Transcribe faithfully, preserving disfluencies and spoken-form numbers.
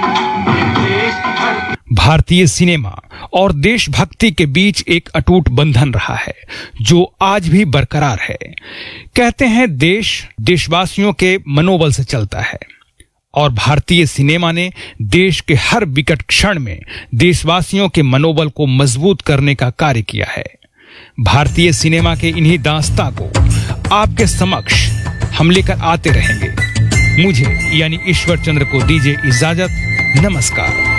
भारतीय सिनेमा और देशभक्ति के बीच एक अटूट बंधन रहा है जो आज भी बरकरार है। कहते हैं देश देशवासियों के मनोबल से चलता है और भारतीय सिनेमा ने देश के हर विकट क्षण में देशवासियों के मनोबल को मजबूत करने का कार्य किया है। भारतीय सिनेमा के इन्हीं दास्तां को आपके समक्ष हम लेकर आते रहेंगे। मुझे यानी ईश्वर चंद्र को दीजिए इजाजत। नमस्कार।